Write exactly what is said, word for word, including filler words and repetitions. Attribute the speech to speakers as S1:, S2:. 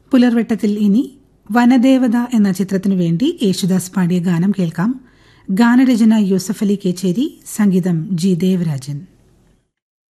S1: പുലർവെട്ടത്തിൽ ഇനി വനദേവത എന്ന ചിത്രത്തിനു വേണ്ടി യേശുദാസ് പാടിയ ഗാനം കേൾക്കാം. ഗാനരചന യൂസഫ് അലി കേച്ചേരി, സംഗീതം ജി ദേവരാജൻ.